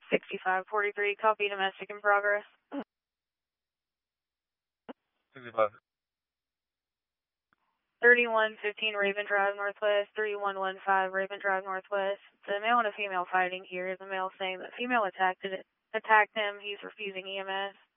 6543, copy, domestic in progress. 65. 3115 Raven Drive Northwest, 3115 Raven Drive Northwest. It's a male and a female fighting here. The male saying that female attacked him. He's refusing EMS.